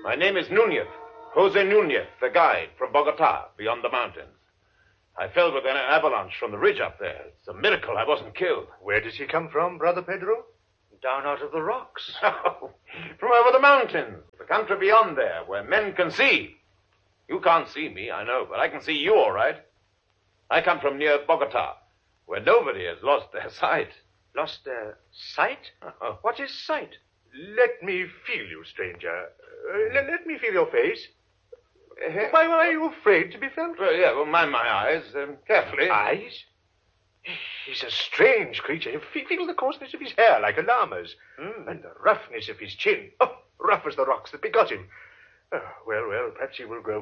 My name is Nunez. Jose Nunez, the guide from Bogota, beyond the mountains. I fell with an avalanche from the ridge up there. It's a miracle I wasn't killed. Where does he come from, Brother Pedro? Down out of the rocks. From over the mountains. The country beyond there, where men can see. You can't see me, I know, but I can see you all right. I come from near Bogota, where nobody has lost their sight. Lost their sight? What is sight? Let me feel you, stranger. Let me feel your face. Why are you afraid to be felt? Well, mind my eyes, carefully. Eyes? He's a strange creature. Feel the coarseness of his hair like a llama's, and the roughness of his chin. Oh, rough as the rocks that begot him. Oh, well, perhaps he will grow